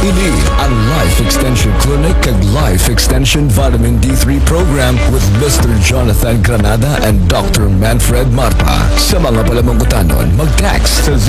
Ini ang Life Extension Clinic kag Life Extension Vitamin D3 Program with Mr. Jonathan Granada and Dr. Manfred Marpa. Sa mga palamangutanon, mag-text sa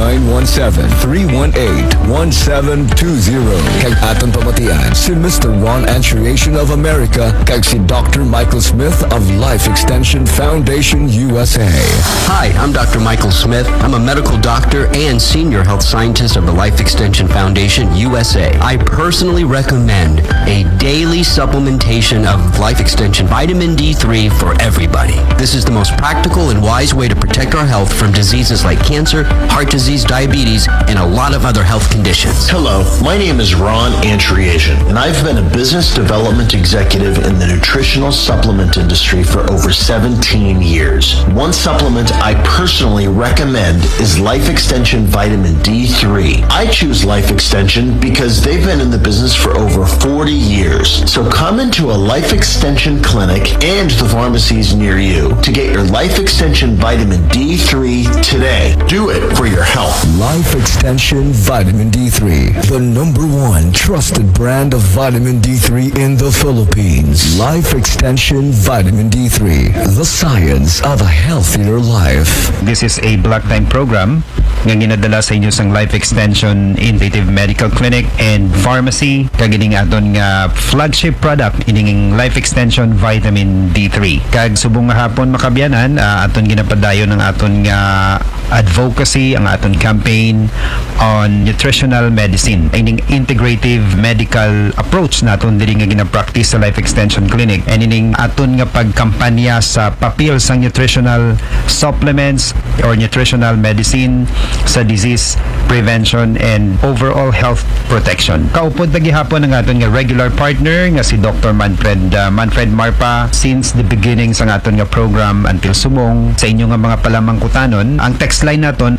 0917-318-1720. Kag aton pamatian si Mr. Ron Anchuriation of America kag si Dr. Michael Smith of Life Extension Foundation USA. Hi, I'm Dr. Michael Smith. I'm a medical doctor and senior health scientist of the Life Extension Foundation USA. I personally recommend a daily supplementation of Life Extension Vitamin D3 for everybody. This is the most practical and wise way to protect our health from diseases like cancer, heart disease, diabetes, and a lot of other health conditions. Hello, my name is Ron Anchuriation, and I've been a business development executive in the nutritional supplement industry for over 17 years. One supplement I personally recommend is Life Extension Vitamin D3. I choose Life Extension because they've been in the business for over 40 years. So come into a Life Extension clinic and the pharmacies near you to get your Life Extension Vitamin D3 today. Do it for your health. Life Extension Vitamin D3, the #1 trusted brand of vitamin D3 in the Philippines. Life Extension Vitamin D3, the science of a healthier life. This is a block time program nga ginadala sa inyo sang Life Extension Integrative Medical Clinic and Pharmacy kag ining aton nga flagship product ining Life Extension Vitamin D3. Kag subong nga hapon makabyanan aton ginapadayon ang aton nga advocacy, ang aton campaign on nutritional medicine. Ining integrative medical approach naton diri nga gina-practice sa Life Extension Clinic and ining aton nga pagkampanya sa papel sang nutritional supplements or nutritional medicine sa disease prevention and overall health protection. Kaupod na gihapon ang aton nga regular partner nga si Dr. Manfred Marpa since the beginning sa aton nga program until subong sa inyo nga mga palamangkutanon. Ang text line naton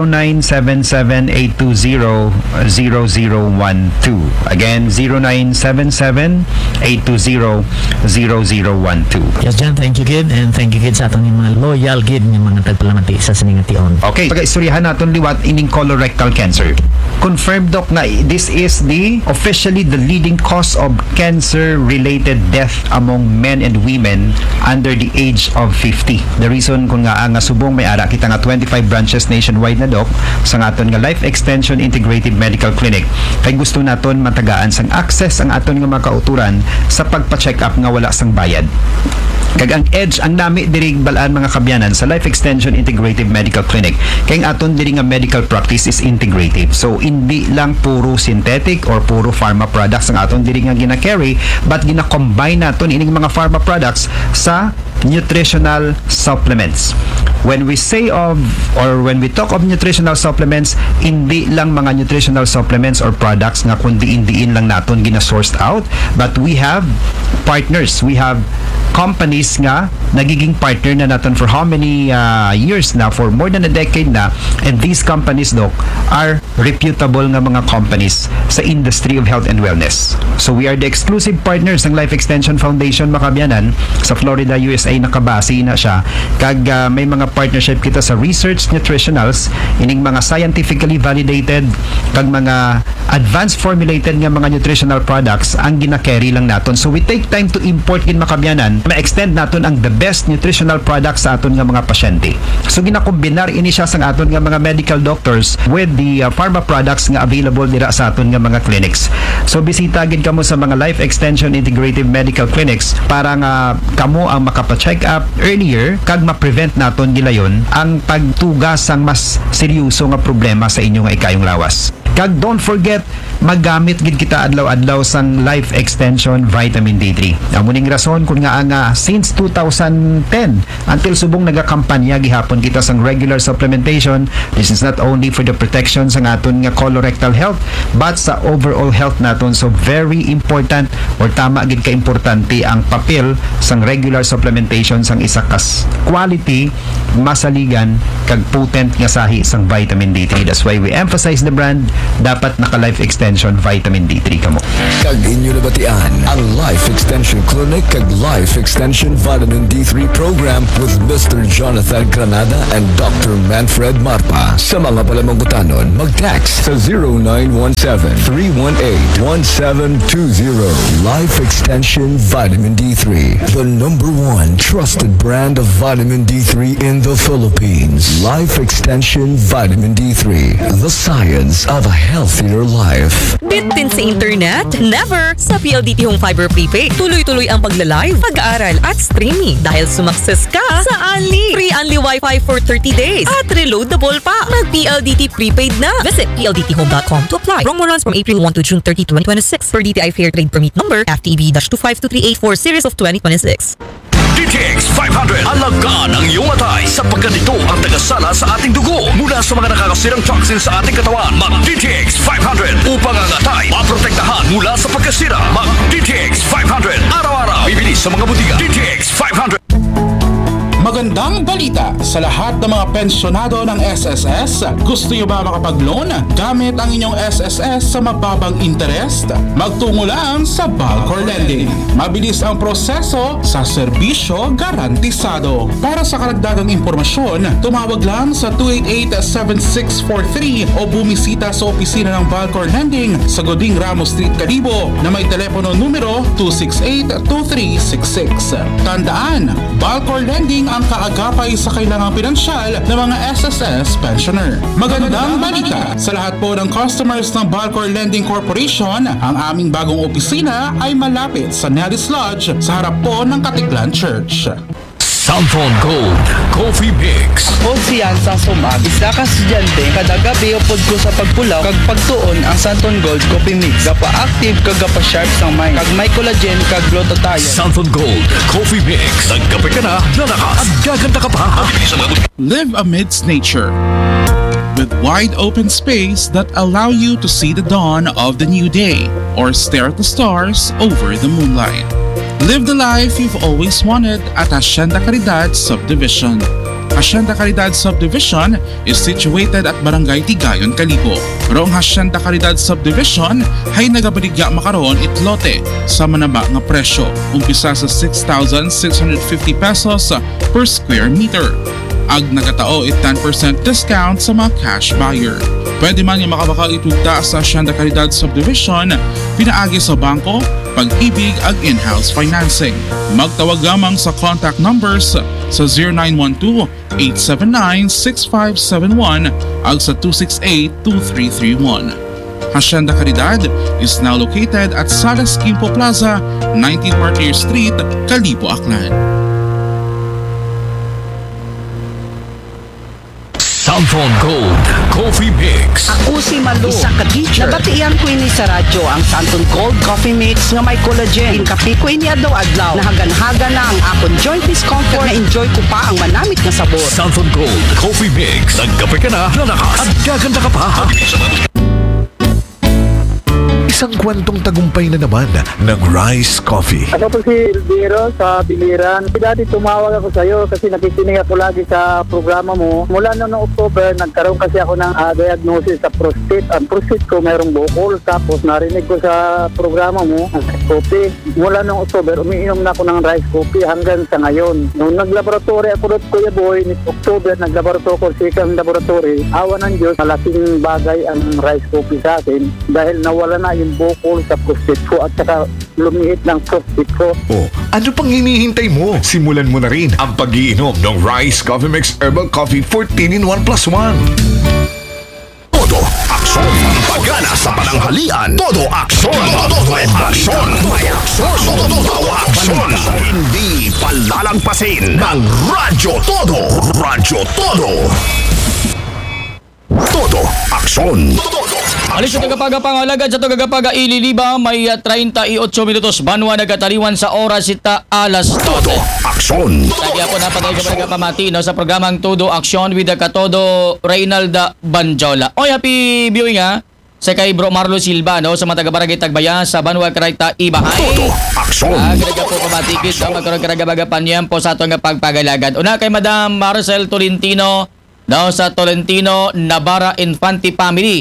0977-820-0012. Again, 0977-820-0012. Yes, John, thank you, Kid, and thank you, Kid, sa atong mga loyal, Kid, ng mga tagpalamati sa siningation. Okay, pag-istoryahan naton liwat ining colorectal cancer. Confirmed, Doc, na this is officially the leading cause of cancer-related death among men and women under the age of 50. The reason kung nga ang subong may ara kita nga 25 branches nationwide na, Doc, sa aton nga Life Extension Integrated Medical Clinic. Kay gusto naton matagaan sang access ang aton nga makauturan sa pagpa-check up nga wala sang bayad. Kag ang edge ang nami diri balaan mga kabyanan sa Life Extension Integrative Medical Clinic kay ang aton diri nga medical practice is integrative. So hindi lang puro synthetic or puro pharma products ang aton diri nga gina-carry, but gina-combine naton ining mga pharma products sa nutritional supplements. When we say of or when we talk of nutritional supplements, hindi lang mga nutritional supplements or products nga kundi indiin lang naton gina-sourced out, but we have partners, we have companies nga nagiging partner na natin for how many years na, for more than a decade na, and these companies, Doc, are reputable nga mga companies sa industry of health and wellness. So we are the exclusive partners ng Life Extension Foundation Makabyanan sa Florida, USA. Nakabase na siya kag may mga partnership kita sa research nutritionals ining mga scientifically validated kag mga advanced formulated nga mga nutritional products ang gina-carry lang naton. So we take time to import gin Makabyanan, ma-extend naton ang the best nutritional products sa aton nga mga pasyente. So ginakombinar ini siya sa aton nga mga medical doctors with the pharma products nga available dira sa aton nga mga clinics. So bisita gid kamo sa mga Life Extension Integrative Medical Clinics para nga kamo ang makapa-check up earlier kag ma-prevent naton gilayon ang pagtugas sang mas seryoso nga problema sa inyo nga ikayong lawas. Kag don't forget, maggamit gid kita adlaw-adlaw sang Life Extension Vitamin D3. Amuning rason kung nga since 2010 until subong nagakampanya gihapon kita sang regular supplementation. This is not only for the protection sang aton nga colorectal health but sa overall health naton. So very important or tama gid ka importante ang papel sang regular supplementation sang isa kas quality, masaligan kag potent nga sahi sang vitamin D3. That's why we emphasize the brand dapat naka Life Extension hypertension, vitamin D3 kamo. Kag inyo nabatian ang Life Extension Clinic kag Life Extension Vitamin D3 Program with Mr. Jonathan Granada and Dr. Manfred Marpa. Sa mga palamangutanon, mag-text sa 0917-318-1720. Life Extension Vitamin D3, the #1 trusted brand of vitamin D3 in the Philippines. Life Extension Vitamin D3, the science of a healthier life. Bitin sa internet? Never! Sa PLDT Home Fiber Prepaid, tuloy-tuloy ang pagla-live, pag-aaral at streaming dahil sumakses ka sa Unli. Free Unli Wi-Fi for 30 days at reloadable pa. Mag-PLDT Prepaid na. Visit pldthome.com to apply. Promo runs from April 1 to June 30, 2026 per DTI Fair Trade Permit number FTB-252384 series of 2026. DTX 500, alagaan ang iyong atay sapagkat ito ang tagasala sa ating dugo mula sa mga nakakasirang toxin sa ating katawan. Mag DTX 500 upang ang atay maprotektahan mula sa pagkasira. Mag DTX 500, araw-araw bibili sa mga butika. DTX 500. Magandang balita sa lahat ng mga pensyonado ng SSS. Gusto nyo ba makapag-loan gamit ang inyong SSS sa mababang interest? Magtungo lang sa Balcor Lending. Mabilis ang proseso sa serbisyo garantisado. Para sa karagdagang impormasyon, tumawag lang sa 288-7643 o bumisita sa opisina ng Balcor Lending sa Goding Ramos Street, Calibo na may telepono numero 268-2366. Tandaan, Balcor Lending ang kaagapay sa kailangang pinansyal ng mga SSS pensioner. Magandang balita sa lahat po ng customers ng Balcor Lending Corporation. Ang aming bagong opisina ay malapit sa Nellis Lodge sa harap po ng Katiklan Church. Samphon Gold Coffee Mix. Ako si Yansang Sumag, isa ka estudyante kada gabi upod ko sa pagpulaw kag pagtuon ang Santon Gold Coffee Mix. Gapa-active kag gapa-sharp sang mind kag may collagen kag glutathione. Samphon Gold Coffee Mix. Nagkape ka na, lalakas at gaganda ka pa. Live amidst nature with wide open space that allow you to see the dawn of the new day or stare at the stars over the moonlight. Live the life you've always wanted at Hacienda Caridad Subdivision. Hacienda Caridad Subdivision is situated at Barangay Tigayon, Calibo. Pero ang Hacienda Caridad Subdivision ay nagabaligya makaroon itlote sa manaba nga presyo. Umpisa sa 6,650 pesos per square meter. Ag nagatao it 10% discount sa mga cash buyer. Pwede man yung makabaka itugta sa Hacienda Caridad Subdivision, pinaagi sa bangko, pag-ibig ag in-house financing. Magtawag lamang sa contact numbers sa 0912-879-6571 ag sa 268-2331. Hacienda Caridad is now located at Salas Quimpo Plaza, 19 Martyr Street, Calibo, Aklan. Samphon Gold Coffee Mix. Ako si Malu, isa ka teacher. Nabatian ko ini sa radyo ang Santon Gold Coffee Mix nga may collagen. Kape ko ini adlaw-adlaw. Nahagan-hagan na ang akong joint discomfort na enjoy ko pa ang manamit na sabor. Samphon Gold Coffee Mix. Nagkape ka na, lalakas at gaganda ka pa. Isang kwentong tagumpay na naman ng Rice Coffee. Ako po si Elviro sa Biliran. Dati tumawag ako sa iyo kasi nakikinig ako lagi sa programa mo. Mula noong October, nagkaroon kasi ako ng diagnosis sa prostate. Ang prostate ko mayroong bukol. Tapos narinig ko sa programa mo, ang rice coffee. Mula noong October, umiinom na ako ng rice coffee hanggang sa ngayon. Nung naglaboratory ako doon, Kuya Boy, ni October, naglaboratory ko sa isang laboratory. Awa ng Diyos, malaking bagay ang rice coffee sa akin dahil nawala na yung bukol sa prostate ko at saka lumiit ng prostate ko. Oh, ano pang hinihintay mo? Simulan mo na rin ang pag-iinom ng Rice Coffee Mix Herbal Coffee 14-in-1+1. Todo aksyon. Pagana sa pananghalian. Todo aksyon. Todo aksyon. May aksyon. Todo aksyon. Hindi palalagpasin ng Radyo Todo. Radyo Todo. Todo aksyon. Alis sa tagapagapang alagad sa tagapaga ililiba may 38 minutos banwa nagataliwan sa oras sita alas 12. Todo aksyon. Lagi ako napatay sa mga pamati no, sa programang Todo Aksyon with the Katodo Reynalda Banjola. Oy, happy viewing ha sa kay Bro Marlo Silva no, sa mga taga-barangay Tagbaya sa Banwa Caraita Ibahay. Todo aksyon. Kaya po pamatikit ang magkaroon karagabagapan niyan po sa atong pagpagalagad. Una kay Madam Marcel Tolentino no, sa Tolentino Navarra Infante Family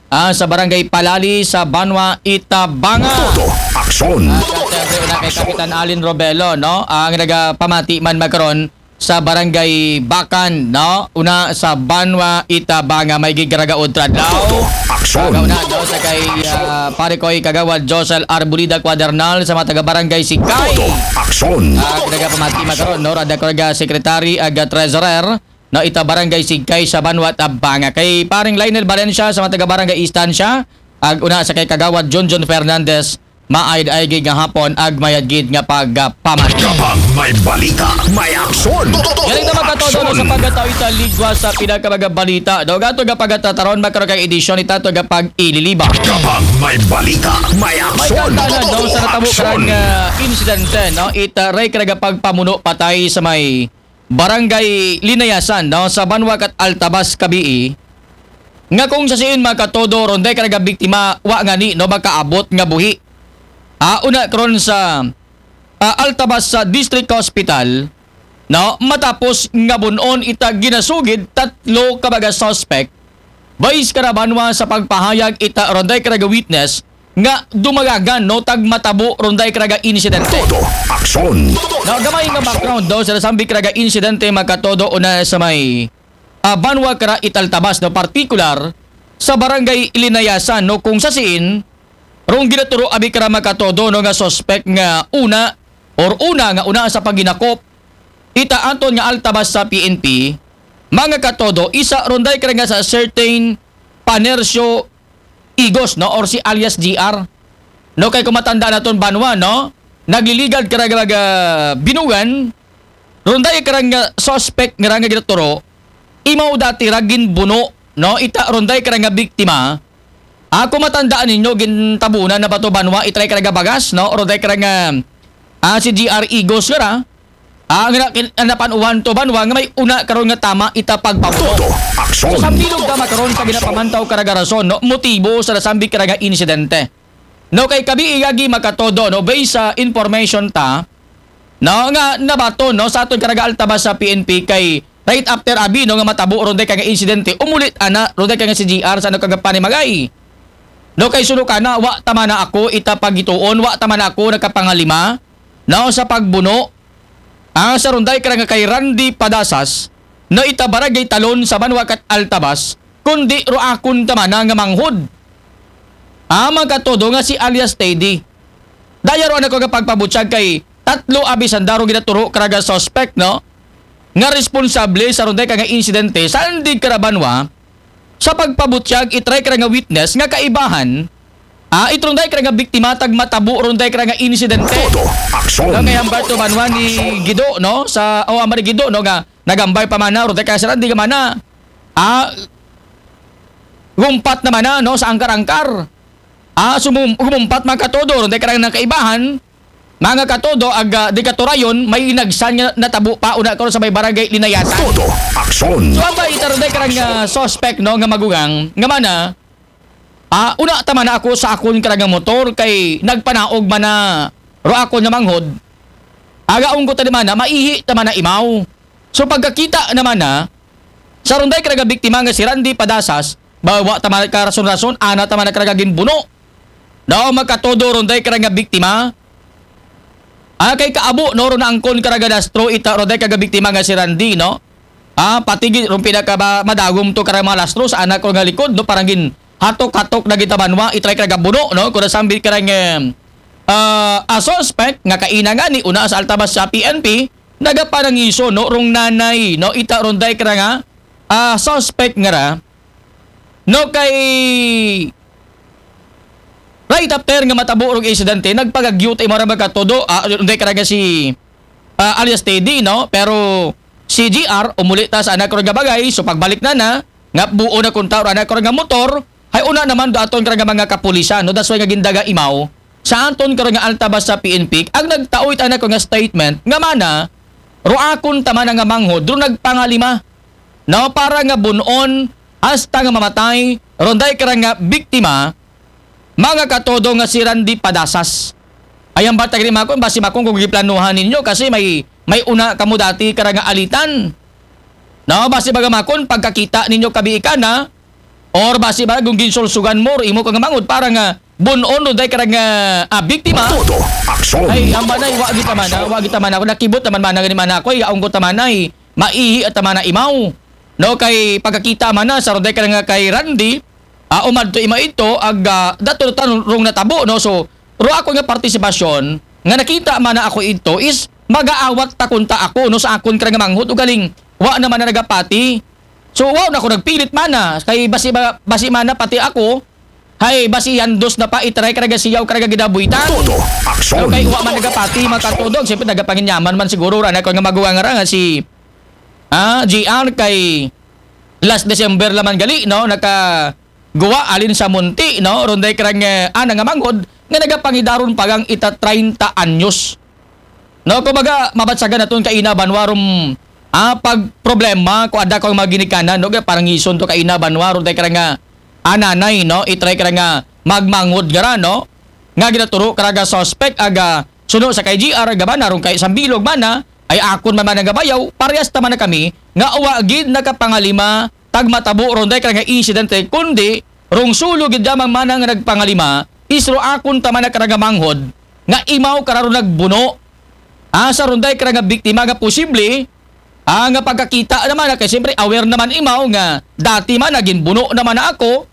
sa barangay Palali sa Banwa, Itabanga. Todo aksyon. Siyempre, una kay Kapitan Alin Robelo, no? Ang nagapamati man magkaroon sa barangay Bakan, no? Una sa Banwa, Itabanga, may gigaragaod tradlaw. Aksyon. Una daw sa kay pare ko'y kagawad Josel Arbolida Quadernal sa mga taga-barangay Sikay. Aksyon. Nagapamati magkaroon, no? Rada ko Secretary aga Treasurer na ita-barangay Sikay sa Banwa, Itabanga. Kay paring Lionel Valencia sa mga taga-barangay Istansya, una sa kay kagawad John Fernandez, maayd-aygig nga hapon ag mayadgid nga pagpamati. Kapag may balita, may aksyon. Galing na magkatodo no, sa pagkataw italigwa sa pinakabalita. Do gato ga pagkatataron magkaroon kay edisyon ita to ga pag-ililiba. Kapag may balita, may aksyon. May kanta na daw sa natabo karang insidente, no? Itaray karaga pagpamuno patay sa may barangay Linayasan, no? Sa Banwa kat Altabas, Kabii. Nga kung sa siin magkatodo ronday karaga biktima wa nga ni no makaabot nga buhi. Una karon sa Altabas sa District Hospital, no, matapos nga bunon ita ginasugid 3 kabaga suspect bais karabanwa sa pagpahayag ita ronday karaga witness nga dumagagan no tag matabo ronday karaga insidente. Todo aksyon. No, gamay nga background do sa sambi karaga insidente magkatodo una sa may Banwa kara Italtabas, no, particular sa barangay Linayasan, no, kung sa siin rong ginaturo abi kara makatodo no nga suspect nga una sa paginakop ita anton nga Altabas sa PNP mga katodo isa ronday kara nga sa certain Panercio Igos, no, or si alias GR, no, kay kumatanda naton Banwa, no, nagliligad kara nga binugan ronday kara nga suspect nga ginaturo imaw dati ragin buno, no, ita ronday kara nga biktima. Ako matandaan ninyo gintabunan na bato Banwa itry karaga bagas, no, or day karaga si GR Igos kara ang napanuhan to Banwa nga may una karon nga tama ita pagpamuno. So sa bilog ka makaroon sa ginapamantaw karaga rason, no, motibo sa nasambi karaga insidente, no, kay kabi igagi makatodo, no, based sa information ta, no, nga nabato, no, sa aton karaga Altabas sa PNP kay right after abi, no, nga matabo ron day karaga insidente umulit ana ron day karaga si GR sa nagkagapanimagay. No, kay sulukana wa tama na ako ita pagituon, wa tama na ako nakapangalima, no, sa pagbuno sa ronday karanga kay Randy Padasas na ita barangay Talon sa Banwa kat Altabas kundi ro akon tama na nga manghod magkatodo nga si alias Teddy. Daya ro ako nga pagpabutyag kay 3 abi sandaro ginaturo karaga suspect, no, nga responsable sa ronday nga insidente sa Andig Karabanwa sa pagpabutyag itry kara nga witness nga kaibahan itronday kara nga biktima tag matabo ronday kara nga insidente. Todo aksyon. Nga ngayambay to Banwa ni Gido, no, sa Amari Gido, no, nga nagambay pa man na ronday kara sa di ka man na gumpat naman na, no, sa angkar-angkar sumumpat mga katodo ronday kara nga kaibahan mga katodo ag di katurayon may inagsan nga natabo pa una karon sa may barangay Linayasan. Todo aksyon. So aba itaronday karang suspect, no, nga magugang nga mana una tama na ako sa akon karang motor kay nagpanaog man na ro ako nga manghod agaong ko tadi man na maihi tama na imaw. So pagkakita naman na sa ronday karang biktima nga si Randy Padasas bawa tama ka rason-rason ana tama na karang ginbuno, no, magkatodo ronday karang biktima kay kaabo, no, ro na angkon karaga dastro ita ronday kaga biktima nga si Randy, no, patigi ron pinaka madagom to karang mga lastro sa anak ko nga likod, no, parang gin hatok-hatok na kita Banwa itry karaga buno, no, kuno sambil karang suspect nga kaina nga ni una sa Altabas sa PNP nagaparangiso, no, rong nanay, no, ita ronday karang suspect nga ra, no, kay right after nga matabo og insidente nagpagagyut ay marabag katodo unday karaga si alias Teddy, no, pero si GR umuli ta sa anak ko nga bagay. So pagbalik na nga buo na kunta anak ko nga motor hay una naman do aton karaga mga kapulisan, no, that's why nga gindaga imaw sa aton karon nga Altabas sa PNP ang nagtaoy anak ko nga statement nga mana ro akon tama nga manghod ro nagpangalima, no, para nga bunon hasta nga mamatay ronday karang biktima mga katodo nga si Randy Padasas. Ayang bata kini makon basi makon kung giplanuhan ninyo kasi may una kamo dati karang alitan. No, basi bagamakon pagkakita ninyo kabiikan na Or basi ba kung ginsulsugan mo, imo ka nga mangod para nga bunon no day karang biktima. Todo aksyon. Ay, ang manay, wag kita man ako, nakibot naman man ni man ako, aung ko tamanay, maihi at tamana imaw. No, kay pagkakita man na, sa roday ka nga kay Randy, umad to ima ito, dato rong natabo, no, so, ro ako nga partisipasyon, nga nakita man na ako ito, is, mag-aawat takunta ako, no, sa akon ka nga manghut, o galing, wa naman na nagapati. So, wow, na ako nagpilit man na, kay basi man na pati ako, hay, basi yandos na pa, itry ka siyaw ka gidabuitan. Todo aksyon. Okay, wa man nagapati, makatudog. Siyempre, nagapanginyaman man siguro. Rana ko nga magawa nga si GR kay last December laman gali, no? Nakagawa alin sa munti, no? Ronday karang nga manghod, nga nagapangidaron pagang ita 30 anyos. No, kumbaga, mabatsagan naton kaina banwarom pag problema, kung ada kong maginikanan, no? Parang ison to kaina banwarom, ronday karang nanay, no? Itry ka nga magmangod gara, no? Nga ginaturo karaga suspect aga suno sa kay GR gaban narong kay Sambilog mana ay akon man nagabayaw parehas ta man na kami nga uwagid nakapangalima tagmatabo ronday karaga insidente kundi rong sulo gid damang mana nga nagpangalima isro akon ta man karaga manghod nga imaw kararo nagbuno sa ronday karaga biktima nga posible nga pagkakita naman kay siyempre aware naman imaw nga dati man naging buno naman na ako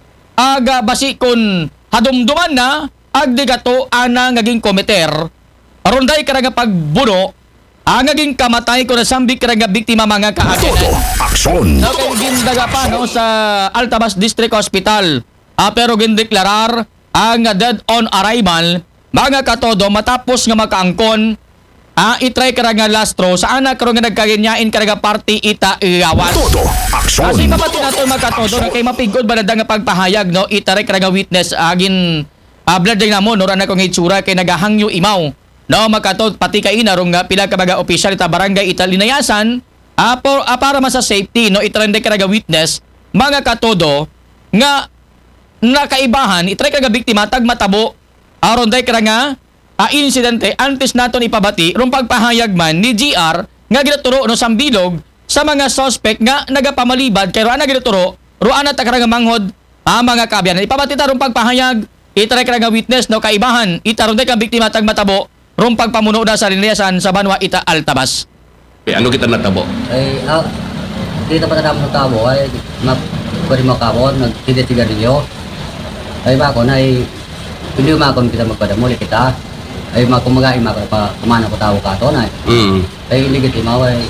aga basi kon hadumduman na agdi gato ana ngaging komiter ronday karaga pagbuno ngaging kamatay ko na sambik karaga biktima mga kaaginan. Aksyon. Okay, gindaga pa no sa Altabas District Hospital. Pero gindeklarar ang dead on arrival mga katodo matapos nga makaangkon itry karaga lastro sa anak karon nga nagkaganyain karaga party ita iyawan. Todo aksyon. Kasi kapatid nato mga katodo na kay mapigod ba nga pagpahayag no itry karaga witness agin blood na mo no rana ko nga itsura kay nagahangyo imaw no makatod pati kay inarong nga pila ka mga opisyal ita barangay ita linayasan para masa safety no itry karaga witness mga katodo nga nakaibahan itry karaga biktima tagmatabo aron day karaga insidente antes naton ipabati rong pagpahayag man ni GR nga ginaturo no Sambilog sa mga suspect nga nagapamalibad kay ana ginaturo ro ana ta karaga manghod mga kabyan ipabati ta rong pagpahayag itry ka nga witness no kaibahan itaron day ka biktima tagmatabo rong pagpamuno na sa linayasan sa Banwa ita Altabas. Ano kita natabo? Ay dito pa tama natabo ay pwede makabot nagtiga-tigarilyo ay bako na ay hindi makon kita magpadamuli kita ay makumagay kumana ko tao ka to na ay ligit imaw ay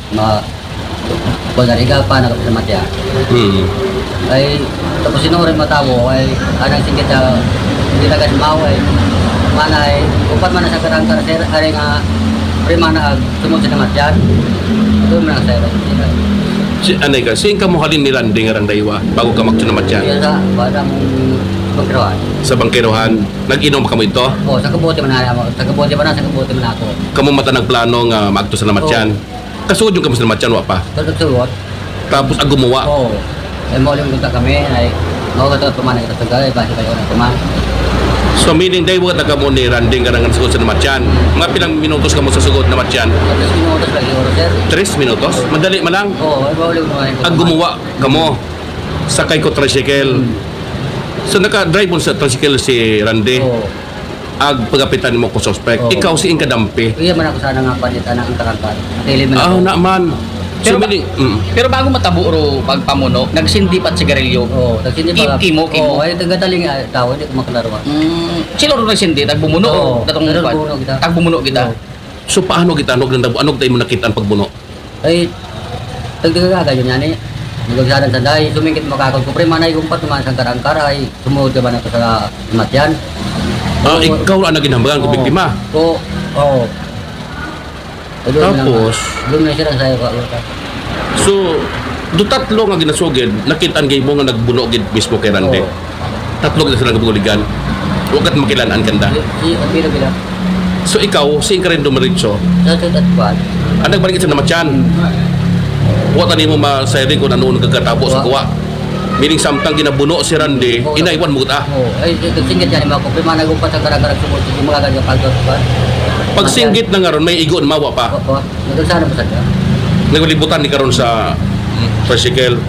pagariga pa nakapasamat ya ay tapos sinurin matabo ay anang singkit hindi na kasi maway mana ay upat man na sa karang-karang sir ay nga primana sumunod sa namat yan doon man sa Anay ka, saan ka mo halin ni Randy nga randaywa bago ka magsunamat yan? Iya sa bada mong bangkirohan. Sa bangkirohan, nag-inom ka mo ito? Oo, sa kabuti man ako. Sa kabuti man ako. Kamu mata nagplano nga magto sa namat yan? Kasugod yung kamo sa namat yan, wa pa? Sugot. Tapos gumawa? Oo. Ay mo ulit kunta kami, ay mga katawad pamana kita tagal, ay basi kayo na pamana. So meaning day wala ka mo ni Randy nga nga sugod sa namat yan? Mga pilang minutos ka mo sa sugod namat yan? 3 minutos lagi oras sir. 3 minutos? Madali man lang? Oo, ay mo ulit kunta. Gumawa ka mo? Sakay ko tricycle? So naka-drive mo sa tricycle si Randy? Oo. Pagapitan mo ko suspect. Oo. Ikaw si Inka Dampi? Iya man ako sana nga palitan ang karangkan. Atili man ako. Naman. So, pero bago matabo ro pagpamuno, nagsindi pat sigarilyo. Oo, nagsindi pa. Imo. Oo, ay tagadaling tao, hindi ko makalaro. Sino ro nagsindi? Tagbumuno o datong kita. Tagbumuno kita. So paano kita ano tayo mo nakita ang pagbuno? Ay tagdagaga yun yan eh. Nagagsaran sa dahi, sumingkit makakot ko. Pre, manay kumpat naman sa karangkaray. Sumuod ka ba na ito sa matyan? Ikaw ang naginhambagan kung biktima? Oo. Tapos? Doon na siya sa'yo. So, do tatlo nga ginasugid, nakitaan kayo mo nga nagbuno gid mismo kay Randy. Tatlo gid sila nagbuligan. Huwag kat makilanaan kanda. Bila. So ikaw, saan ka rin dumiritso? Sa tutatpuan. Nagbalik sa namatyan. Huwag tani mo masayari kung ano nagkakatabo sa kuwa. Meaning samtang ginabuno si Randy, inaiwan mo ta. Ay, singit yan mga ko. Prima nagumpat sa karang-karang sumot. Yung mga ganyan pagkatupan. Pag singgit na nga ron, may igon, mawa pa. Opo. Nagkagsana mo sa dyan. Naglibutan ni karon sa tricycle.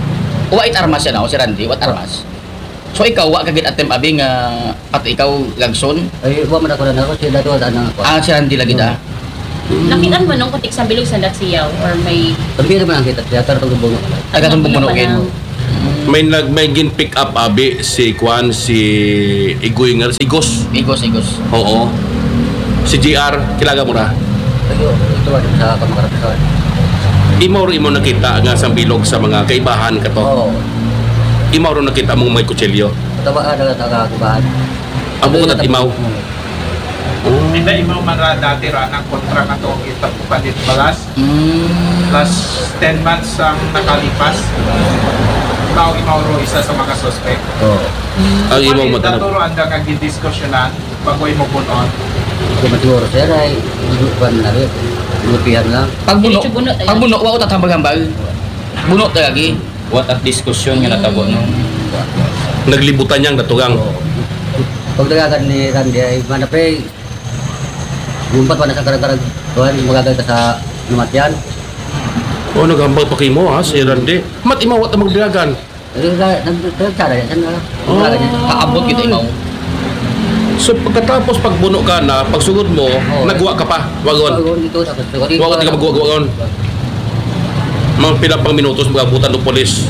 Wait armas siya na, si Randy, what armas? So ikaw, wa kagit attempt abi nga at ikaw lagson? Ay, wa man ako na ako, sila doon ang ako. Si Randy lagi ta? Nakitaan mo nung kutik sa bilog sa siyaw or may... Sabi naman ang kita, kaya tarong buno. Ay, katong bumunukin. May gin pick up abi si Kwan, si Igoy nga, si Igos. Igos. Oo. Si GR, kilaga mo na. Ayo, ito sa kamakarapisan. Imo nakita nga sa bilog sa mga kaibahan ka to. Oo. Imo ro nakita mong may kutsilyo. Tabaan na tagakubahan. Amo ko at imaw. Hindi imaw man ra dati ra ng kontra na to kita palit balas. Plus 10 months ang nakalipas. Imaw ro isa sa mga suspect. Ang imaw mo tanong. Daturo anda kag gidiskusyonan bagoy mo punon. Siguro sir ay buwan na rin. Lupihan lang. Pagbuno, wa ko tatambag-hambag. Buno lagi. What at diskusyon nga natabo no. Naglibutan niyang natugang. Pagdagagan ni Randy ay manapay. Gumpat pa na sa karag-karag. Tuhan, magaganda sa lumatyan. Naghambag pa kay mo ha, si Randy. Mat imaw at magdiragan. Nagtsara yan. Kaabot kita imaw. So pagkatapos pagbuno ka na, pagsugod mo, nagwa ka pa. Wagon. Wagon ka magwagon. Mga pinapang minutos magabutan ng polis.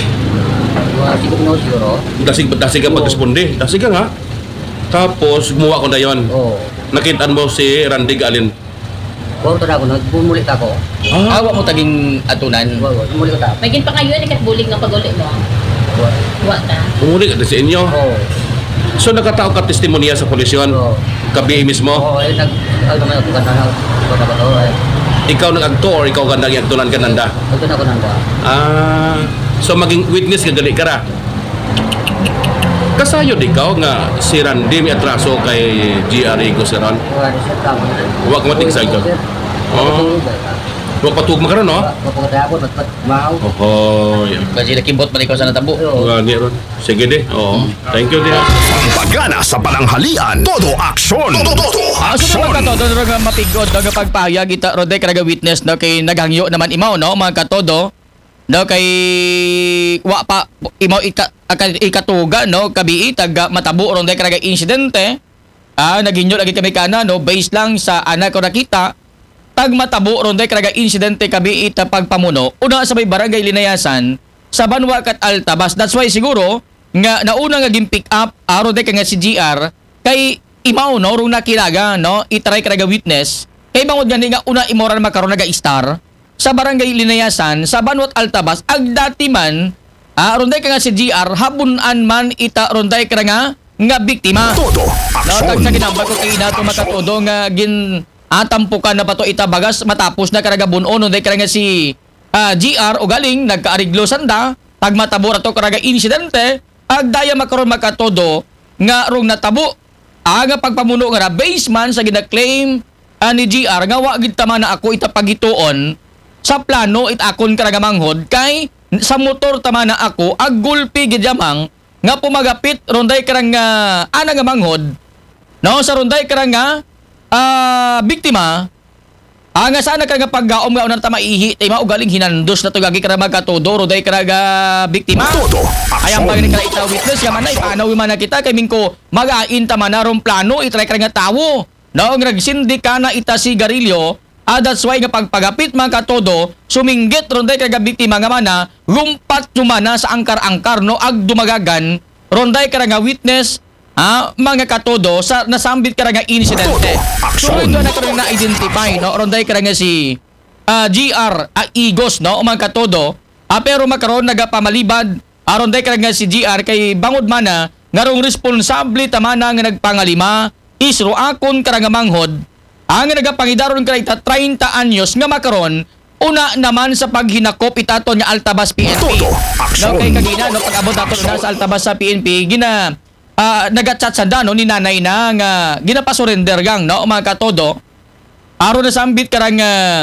Dasig ka pag-responde. Dasig ka nga. Tapos gumawa ko na yon. Nakitaan mo si Randy Galin. Porto na ako, bumulit ako. Awa mo taging atunan. Bumulit ko May gin pa kayo na katbulig nga pag-uli mo. Wa ta. Bumuli ka sa inyo. So nakatao ka testimonya sa polis yun? Kabi mismo? Ikaw nag-agto or ikaw gandang i-agtunan ka nanda? Agtunan ako nanda. So maging witness ka gali ka ra? Kasayod ikaw nga si Randy may atraso kay GR Igos ron? Huwag ka matigsay ka? Huwag patugma ka ron, no? Kasi nakibot pa ikaw sa natabo. Gani ron. Sige di. Oo. Thank you di. Pagana sa pananghalian, todo aksyon. Todo aksyon. Mga katodo, nga mapigod, nga pagpahayag, ita, Rodek, naga witness, no, kay naghangyo naman imaw, no, mga katodo, no, kay wa pa, imaw ikatuga, no, kabii, taga matabo, Rodek, naga insidente, naghinyo lagi kami kana, no, based lang sa anak ko nakita, tag matabo ron day karaga insidente kabi ita pagpamuno una sa may barangay Linayasan sa Banwa kat Altabas. That's why siguro nga nauna nga gimpick up ron day nga si GR kay imaw no rung nakilaga no itry karaga witness kay bangod gani nga una imoran makaron naga star sa barangay Linayasan sa Banwa Altabas ag dati man ron day nga si GR habunan man ita ron day karaga nga biktima. Todo aksyon. No, tag sa ginambal ko kay inato makatodo nga tampukan na pa to itabagas matapos na karaga bunon no day karaga si GR o galing nagkaariglo sanda tag matabor ato karaga insidente ag daya makaron makatodo nga rong natabo aga pagpamuno nga baseman sa gina-claim ni GR nga wa gid tama na ako itapagituon sa plano akon karaga manghod kay sa motor tama na ako ag gulpi gid jamang nga pumagapit ronday karanga ana nga manghod no sa ronday karanga biktima nga sana karaga paggaom nga unang tamaihi tay mao galing hinandos na to gagi kara magkatodo roday karaga biktima ayang pagani kara ita witness nga manay panaw man kita kay mingko magain tama na ron plano itry kara nga tawo no nagsindi ka na ita sigarilyo that's why nga pagpagapit magkatodo suminggit ronday karaga biktima nga mana lumpat sumana sa angkar-angkar no ag dumagagan ronday karaga witness mga katodo sa nasambit ka nga insidente. So ito na karon na identify no ronday ka nga si GR Igos no mga katodo pero makaron nagapamalibad ronday ka nga si GR kay bangod mana ngarong responsable tamana nga nagpangalima isro akon ka nga manghod ang nagapangidaron ka ita 30 anyos nga makaron una naman sa paghinakop itaton nga Altabas PNP. No kay kagina no pag-abot ato na sa Altabas sa PNP gina nagatchat sa dano ni nanay na nga ginapasurrender gang no mga katodo aron na sambit karang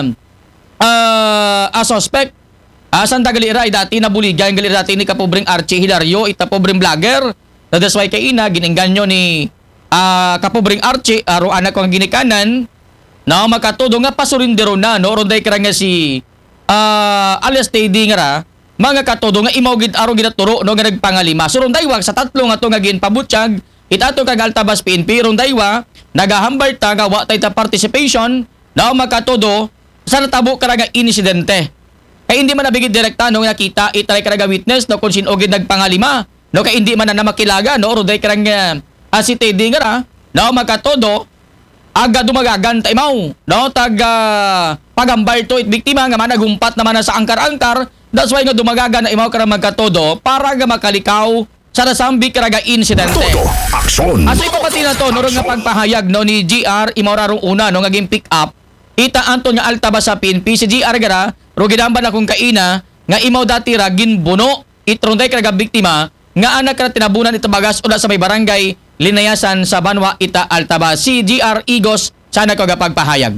suspect Santa Galera dati nabuligan galera dati ni kapobreng Archie Hilario ita pobreng vlogger that's why kay ina giningganyo ni kapobreng Archie aro anak ko ang ginikanan no mga katodo nga pasurrendero na no ronday karang si alias Teddy nga ra mga katodo nga imaw gid aro ginaturo no nga nagpangalima. So rondaywa sa tatlo nga to nga ginpabutyag itato kag Altabas PNP rondaywa nagahambal ta nga wa tay ta participation na mga katodo sa natabo karaga insidente. Kay hindi man nabigid direkta no nakita itay karaga witness no kung sino gid nagpangalima no kay hindi man na makilaga no roday karang si Teddy nga ra no mga katodo aga dumagagan ta imaw no taga pagambal to it biktima nga managumpat naman na sa angkar-angkar. That's why nga dumagagan na imaw karang magkatodo para nga makalikaw sa nasambi karaga insidente. Todo aksyon. Asa ipapati na to, nurong nga pagpahayag no, ni GR, imaw rarong una, no, nga pick up, ita Anton nga Altabas sa PNP, si GR gara, ro ginamba na kung kaina, nga imaw dati ra, ginbuno, itronday karaga biktima, nga anak ka tinabunan ito bagas ula sa may barangay, Linayasan sa Banwa, ita Altabas. Si GR Igos, sana ko nga pagpahayag.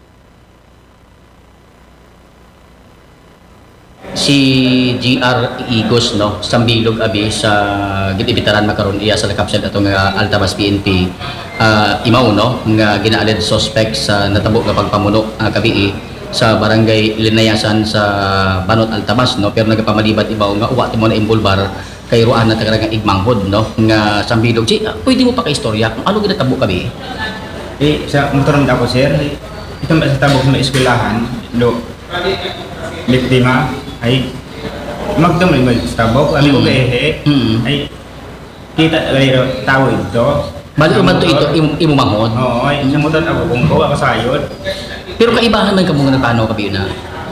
Si GR Igos no sambilog abi sa gitibitaran makaron iya sa kapsel atong Altabas PNP imaw no nga ginaalid suspect sa natabo nga pagpamuno kabii sa barangay Linayasan sa Banot Altabas no pero nagapamalibat ibaw nga uwa mo na imbulbar kay ruan na taga igmanghod no nga sambilog si pwede mo pa ka istorya kung ano ginatabo kabii sa motoron ako sir ito sa tabok sa eskwelahan do biktima ay magdamay mag-stabok kami ko kaehe ay kita galero tao ito bali man to ito imo manghod oo ay sa motor ako kung ko ako sayod pero kaibahan man kamo nga nagpano kabi na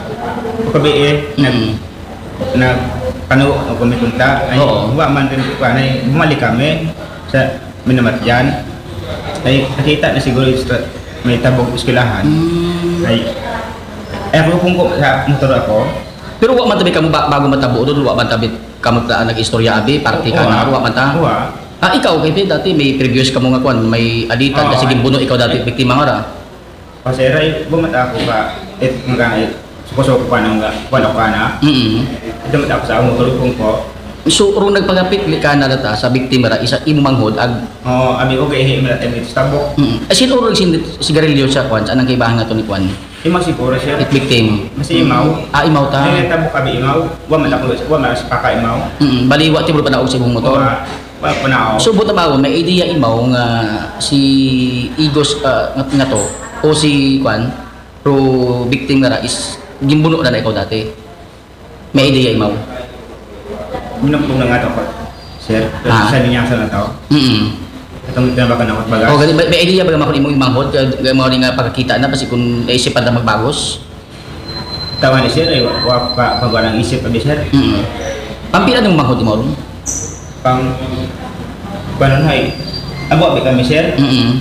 kabi nag pano ako kami punta ay wa man din ko ay bumalik kami sa Minamatyan ay nakita na siguro may tabok eskwelahan ay ako kung ko sa motor ako. Pero wa man tabi kamo bago matabo doon, wa man tabi kamo nag-istorya abi, party ka na, wa man ta. Ikaw kay dati may previous kamo nga kwan, may alitan kasi gimbuno ikaw dati biktima nga ra. Kasi ray bumata ako ka mga suko pa nang wala ka na. Ito mata ako sa motor kung ko. So ro nagpagapit ka na data sa biktima ra isa imo manghod ag abi ko kay himla tayo stabok. Sino ro sigarilyo sa kwan, anang kaibahan nga to ni kwan? Imaw siguro siya. It victim. Masih imaw. Imaw ta. Ay tabo kami imaw. Wa man ako, wa man sa paka imaw. Baliwa ti pa naog sa imong motor. Wa pa na. So buta ba may idea imaw nga si Igos nga to o si kwan pro victim nga is gimbuno na ikaw dati. May idea imaw. Minupong na nga to ko. Sir, sa niya sa na to. Itong tinabakan ako at bagas. May idea ba makon imong manghod mo nga pagkakita na kasi kung naisipan na magbagos? Tawa ni sir ay wa pa pagwa ng isip abi sir. Pampila ng manghod mo ron? Pang panon hay. Abo abi kami sir.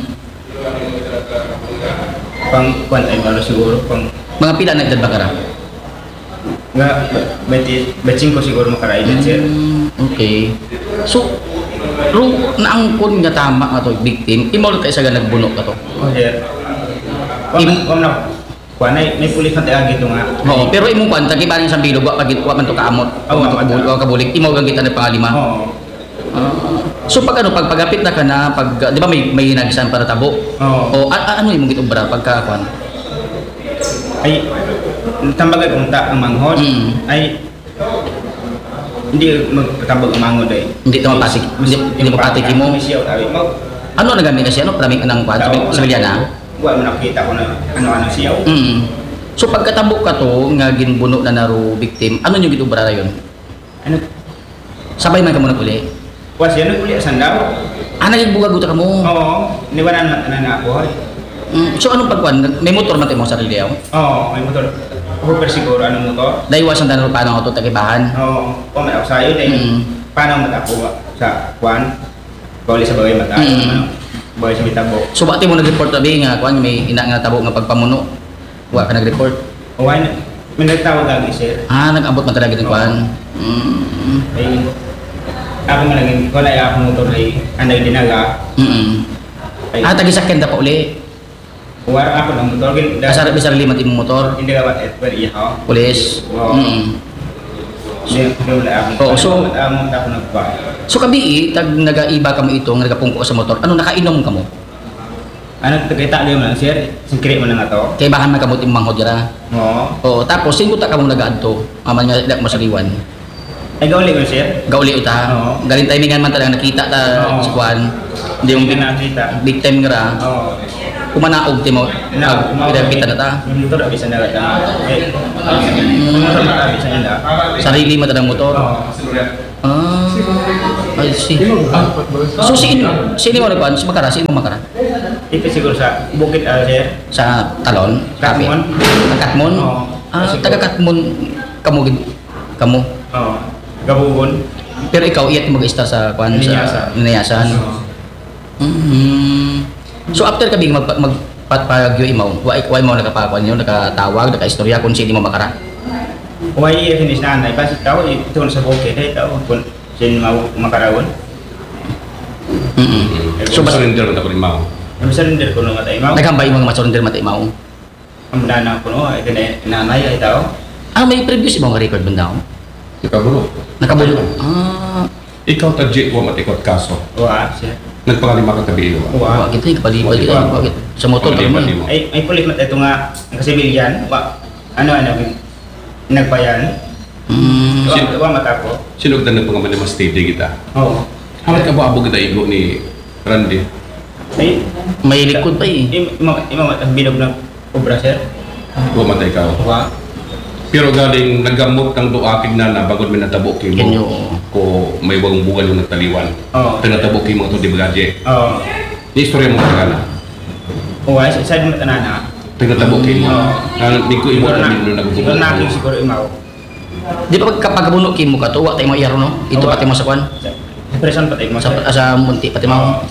Pang kwan ay malo siguro pang mga pila na edad ba kara? Nga 25 siguro makaraid sir. Okay. So ro naangkon nga tama nga to victim imo kay sa nagbuno ka to. Sir. Wa may pulis na taagi to nga. Pero imong kwanta kay baring sa bilog wa man to kaamot. Wa kabulik imo gang kita na pangalima. So pag pagpagapit na ka na pag di ba may hinagisan para tabo? O ano imong gitubra pagka kwan? Ay tambagay unta ang manghod ay hindi magtabag ang manghod ay hindi mapatik hindi mapatik mo. Ano nagamit kasi ano maraming anang kwan sa Biliana? Wa man nakita ko na ano siyaw. So pagkatabo ka to nga ginbuno na naro victim ano yung gitubra ra yon? Ano sabay man ka mo naguli? Wa siya naguli sa sandaw. Nagbuga guta ka mo? Oo, niwanan man na ako. So anong pagkuan? May motor man tayo mo sa sarili yaw? Oo, may motor. Ako siguro anong motor? Dahil wasan tanong paano ako ito tagibahan? Oo, may ako sa'yo dahil paano matako sa kuan? Bawali sa bagay mata. Bawali sa mitabo. So bakit mo nag-report tabi nga kuan may ina nga tabo nga pagpamuno? Wa ka nag-report? Oo, may nagtawag lagi sir. Nag-abot man talaga ng kuan? Ay, ako man naging, wala yung akong motor ay anay dinaga. Tagisakyan na pa uli? Warang ako ng motor. Kasarap bisa limat imong motor? Hindi ka ba iya ko? Pulis? So kabi tag nagaiba ka mo ito, nagapungko sa motor, ano nakainom ka mo? Ano kita dia man sir, singkiri man nga to. Kay baka makamot yung manghod yara. Oo. Oo, tapos sino ta kamong nagaadto? Aman nga dak masaliwan. Ay gauli ko sir. Gauli uta. Oo. Galing timingan man talaga nakita ta sa kuan. Hindi yung nakita. Big time nga. Oo. Kumanaog ti mo. Kita na ta. Motor bisa na ta. Motor na bisa na. Sarili mo ta motor. Ah, I see. So sino mo nagkuhan? Si Makara? Sino mo Makara? Ito siguro sa Bukit sir. Sa Talon? Katmon. Katmon? Taga Katmon kamu? Oo. Gabugon. Pero ikaw, iyak mag-ista sa kuhan sa Ninayasan? So after kabing magpatpagyo imaw, why mo nakapakuan nyo, nakatawag, nakaistorya kung sino mo Makara? Why finish na anay pasit tao ito sa bukid ay tao kun sin mau makarawon. So surrender ta ko ni mao. Surrender ko no matay mau. Nagambay mga surrender matay mao. Ang dana ko no ay nanay ay tao. May previous mo nga record banda ko. Nakabulo. Ikaw ta jit wa matikot kaso. Wa siya. Nagpangalima ka tabi wa. Wa kita kapalipal bakit sa motor mo. Ay pulit mat ito nga kasi bilyan wa ano nagbayan. Wa mata ko. Sino ka nagpangaman mas steady kita? Oo. Hamat ka ba abog kita igo ni Randy? Ay may likod pa eh. Ima bilog ng obra sir. Wa matay ka. Wa. Pero galing nagamot ng duakig na bagod may natabo mo ko may wang bugal yung nagtaliwan. Tinatabo mo ito di bagaje. Ni istorya mo ka na. Oo, sa di matanana. Tinatabo mo. Di ko imo na nagbubugal. Siguro nakin siguro imaw. Di ba kapag kabuno mo ka to, wa tayo mo iyaro no? Ito pati mo sa kwan? Depression pati mo. Sa munti pati mo.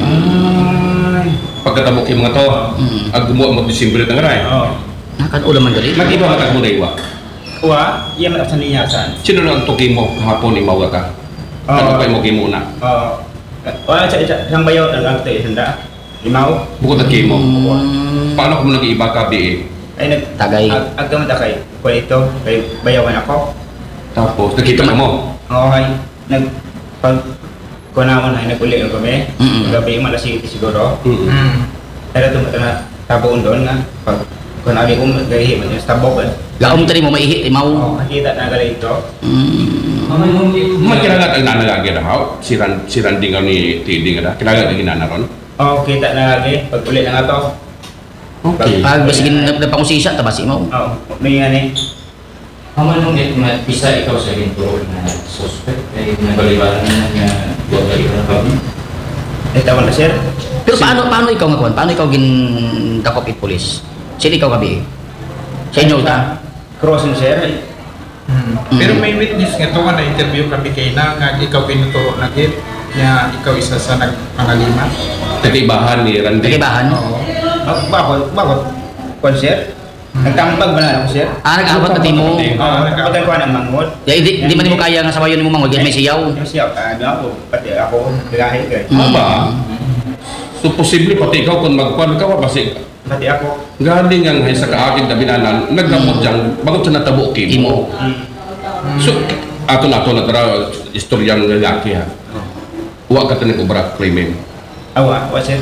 Pagkatabo mo nga to, ag gumawa mo Disyembre ng aray. Nakan ulam man gali. Nag-iba matag mo na iwa. Wa, iya man sa niyasan. Sino na ang tuki mo kahapon ni Mawa ka? Ano pa mo kimo na? Wala sa bayaw ang agto isanda. Limaw. Bukod at kimo. Paano kung nag-iiba ka bi? Ay tagay. Agto man takay. Kuan ito kay bayawan ako. Tapos nakita mo? Okay. Pag kunamon ay naguli ko kami. Gabi man si siguro. Pero ito na tabuon doon nga. Pag kung abi ko gahi man sa tabok. Gaom tani mo maihi imaw. Nakita na gali ito. Magkiragat ang nanalagi na haw. Si Randy nga ni Tiding na. Kiragat ang ginanaron. Kita na lagi. Pag uli na nga to. Okay. Pag basigin na pangusisya tabas imaw. May nga ni. Haman nung isa ikaw sa ginto na suspect ay nabalibaran na niya buwagay na kami. Tawan na sir. Pero paano ikaw nga kuan? Paano ikaw gindakop it police? Sino ikaw kabi? Sa inyo ta? Crossing sir. Pero may witness nga to nga na-interview kami kay na nga ikaw pinuturo na git niya ikaw isa sa nagpangalima. Tagibahan ni Randy. Tagibahan? Oo. Bakit? Kuan sir? Nagtambag ba na ako sir? Nag-abot na timo. Kapag kuan ang manghod. Di man mo kaya nga sabayon mo manghod, may siyaw. May siyaw. Ako, pati ako, bigahe ka. Ba? So posible pati ikaw kung magkuan ka basi pati ako. Galing ang sa kaagid na binanan, naggamot dyan, bago sa natabo kimo. So, ato na tara, istoryang lalaki ha. Huwag ka tanig ubra krimen. Awa, sir.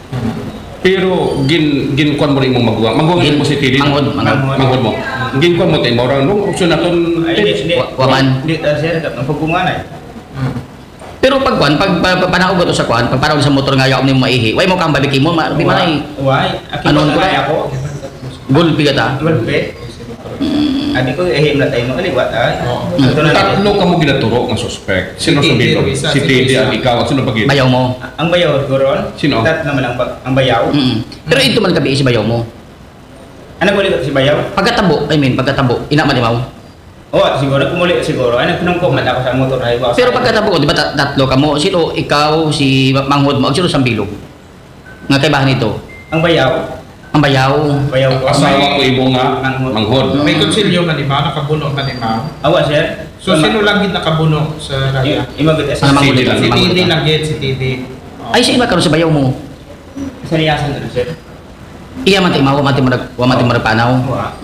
Pero, ginkuan mo rin mong magwang. Magwang mo si Tili. Manghod mo. Ginkuan mo tayo, maurang nung opsyon na ito. Waman. Hindi, sir, ang pagpungan ay. Pero pag panahog ko sa kuan, pag panahog sa motor nga yaw ni mo maihi, way mo kang babiki mo, di man ay. Why? Ano ko? Gulpi ka ta? Gulpi. Abi ko ehim na tayo makaliwat ay. Tatlo ka mo ginaturo ng suspect. Sino sabihin? Si Tidi at ikaw at sino pagin? Bayaw mo. Ang bayaw guron. Sino? Dat naman ang bayaw. Pero ito man gabi si bayaw mo. Ano ko si bayaw? Pagkatabo, ina malimaw. Siguro kumuli siguro. Ay nagpunong man ako sa motor ay. Pero pagkatabo ko, di ba tatlo ka mo? Sino ikaw, si manghod mo, sino sambilog? Nga kaibahan ito? Ang bayaw. Ang bayaw. Bayaw ko. Asawa ko imo nga manghod. May konsilyo man ni ma, nakabuno man ni ma. Awa sir. So sino lang gid nakabuno sa raya? Imagot si Tidi lang. Si Tidi lang gid, si Tidi. Ay siya iba karon sa bayaw mo. Sa riyasan na sir. Iya man timaw, wa man timar panaw.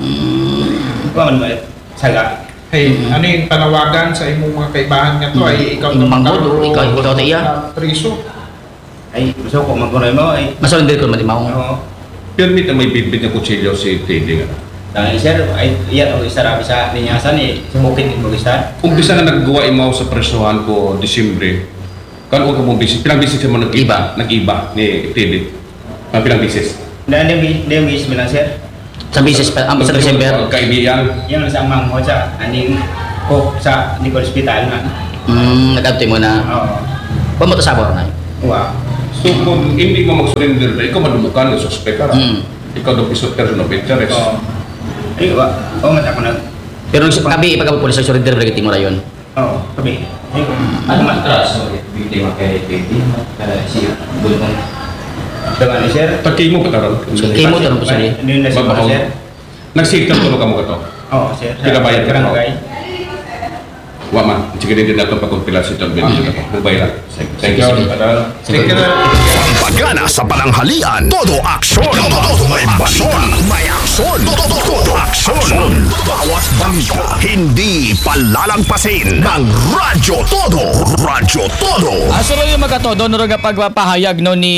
Wa man saga. Hey, ano yung panawagan sa imong mga kaibahan nga to ay ikaw na manghod o ikaw ta iya? Priso. Ay, gusto ko magkunoy mo ay Masunod ko malimaw. Oo. Permit na may bitbit na kutsilyo si Teddy nga. Dahil sir, ay iyan ang isarabi sa linyasan sa bukid mo isa. Umpisa na naggawa imaw sa presyuhan ko Disyembre. Kano ka mong bisis? Pilang bisis mo nag-iba ni Teddy? Pilang bisis? Dahil bisis mo lang sir. Sa bisis pa, sa December. Kaibigan. Yung sa mangho sa aning cook sa Nicol Hospital na. Nag-abti mo na. Oo. Pamunta sa sabor na. Wow. So kung hindi mo mag-surrender na, ikaw madumukan ng suspect ka. Ikaw daw person of interest. Oo. Ay, mata ko na. Pero kabi ipagkapulis sa surrender na mo rayon. Oo, kabi. Ano matras mo biktima kay Teddy? Siya, bulong. Daman ni sir. Pagkay mo pataron. Pagkay mo taron po sir. Hindi na sir. Nag-save ka tulog ka mo ka to? Oo, sir. Pinabayad ka mo? Barangay. Wa man. Sige din natin pagkumpilasyon ito. Mobile lang. Thank you. Thank you. Pagana sa pananghalian, todo aksyon. Todo may balita. May aksyon. Todo aksyon. Bawat balita, hindi palalagpasin ng Radyo Todo. Radyo Todo. So yung magkatodo, nga pagpapahayag no, ni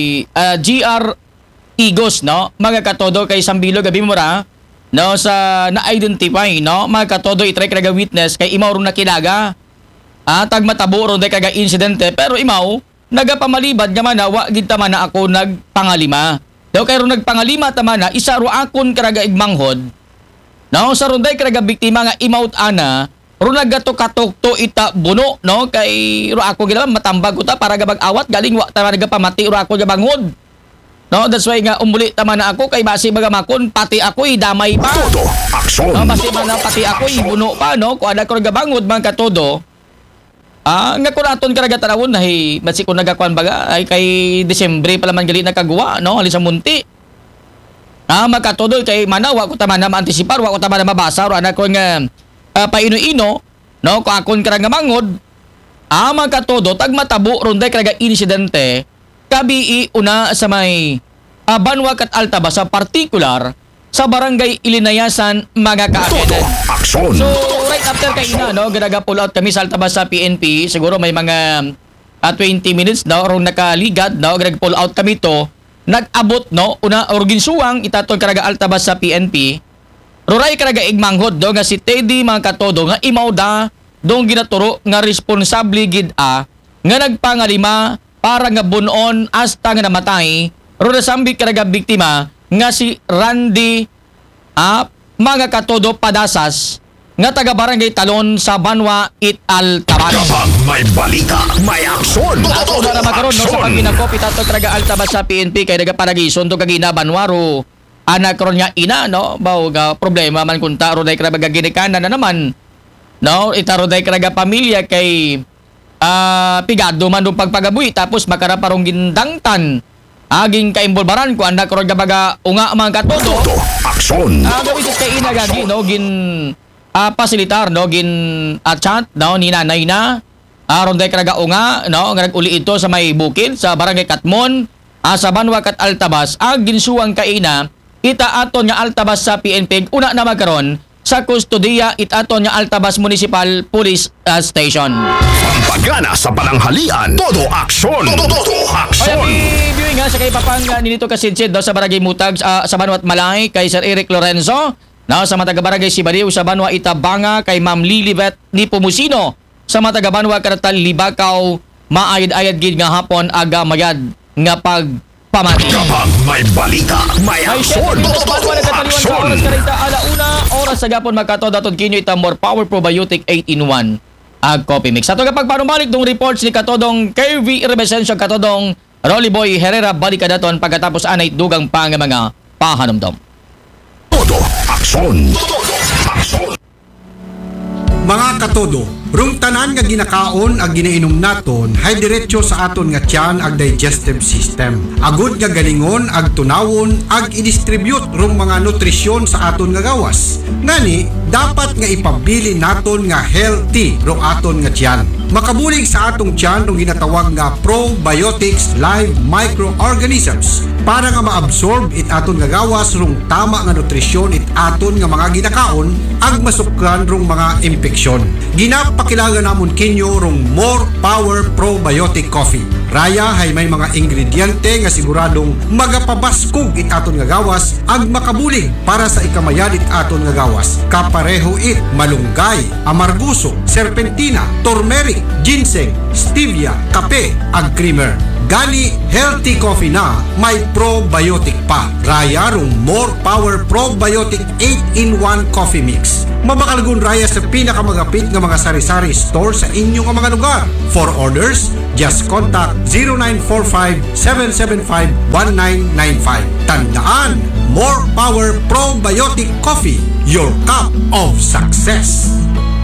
GR Igos, no? Mga katodo kay Sambilo gabi mo ra, no, sa na-identify, no? Mga katodo itry kaga witness kay imaw ron nakilaga. Tag matabo ron day kaga insidente, pero imaw nagapamalibad nga man wa gid man na ako nagpangalima. Daw kay ron nagpangalima tama na isa ro akon karaga igmanghod. No, sa ron day karaga biktima nga imawt ana, ron nagatok-katok to ita buno, no? Kay ro ako gid matambag ko ta para gabag awat galing wa ta nagapamati ro ako gabangod. No, that's why nga umuli tama na ako kay basi magamakon pati ako damay pa. Todo aksyon. No, basi man pati ako buno pa no, kung ada ko gabangod man katodo. Nga ko naton karaga tanawon na basi ko nagakuan baga ay kay Disyembre pa man gali nakagawa no, ali sa munti. Makatodo kay manawa ko tama na ma-antisipar, wa ko tama na mabasa ro ana ko nga paino-ino no, ko akon karaga mangod. Makatodo tag matabo ron day karaga insidente. Kabii una sa may Banwa kat Altabas sa particular sa barangay Ilinayasan mga kaakenan. So right after kay ina no, ganaga pull out kami sa Altabas sa PNP, siguro may mga 20 minutes no, rong nakaligad no, ganaga pull out kami to, nag-abot no, una orginsuwang itaton karaga Altabas sa PNP. Roray karaga igmanghod do nga si Teddy mga katodo nga imaw da dong ginaturo nga responsable gid nga nagpangalima para nga bunon hasta nga namatay ro nasambi karaga biktima nga si Randy mga katodo Padasas nga taga barangay Talon sa Banwa it Altabas. Kapag may balita, may aksyon. Ato na makaron no, sa pagkinako pitato karaga Altabas sa PNP kay naga paragison to kagina Banwaro anak ron nga ina no, bawo ga problema man kunta ro day karaga ginikanan na naman no, itaro day karaga pamilya kay pigado man dong pagpagabuhi tapos makara parong gindangtan aging kaimbolbaran ko anak ro gabaga unga mga katodo aksyon gawin sa kay ina gagi no gin pasilitar no gin chat no ni nanay na aron day karaga unga no nga naguli ito sa may bukid sa barangay Katmon sa Banwa kat Altabas ginsuwang kay ina ita aton nga Altabas sa PNP una na magkaron sa kustodiya itaton nga Altabas Municipal Police Station. Pagana sa pananghalian, todo aksyon. Todo aksyon. Ay, viewing nga sa kay papang nilito kasidsid sa Barangay Mutag sa Banwa at Malay kay Sir Eric Lorenzo. Na sa mataga Barangay Sibariw sa Banwa Itabanga kay Ma'am Lilibet ni Pumusino. Sa mataga Banwa Karatal Libakaw maayad-ayad gid nga hapon aga mayad nga pamati. Kapag may balita, may aksyon. Aksyon. Oras sa gapon magkatodatod kinyo ita more power probiotic 8-in-1 coffee mix. Ato kapag panumalik dong reports ni katodong KV Rebesencio katodong Rolly Boy Herrera balikadaton pagkatapos anay dugang pa nga mga pahanumdom. Todo aksyon. Aksyon. Mga katodo, rung tanan nga ginakaon ag ginainom naton hay diretso sa aton nga tiyan ag digestive system. Agud nga galingon ag tunawon ag i-distribute rung mga nutrisyon sa aton nga gawas. Ngani, dapat nga ipabili naton nga healthy rung aton nga tiyan. Makabulig sa atong tiyan rung ginatawag nga probiotics live microorganisms para nga maabsorb it aton nga gawas rung tama nga nutrisyon it aton nga mga ginakaon ag masukran rung mga infeksyon. Ginapakilala namon kinyo rung More Power Probiotic Coffee. Raya hay may mga ingrediente nga siguradong magapabaskog it aton nga gawas ag makabulig para sa ikamayan it aton nga gawas. Kapareho it malunggay, amarguso, serpentina, turmeric, ginseng, stevia, kape ag creamer. Gani healthy coffee na may probiotic pa. Raya rong More Power Probiotic 8-in-1 Coffee Mix. Mabakalgun Raya sa pinakamagapit nga mga sari-sari store sa inyong mga lugar. For orders, just contact 0945-775-1995. Tandaan, More Power Probiotic Coffee, your cup of success.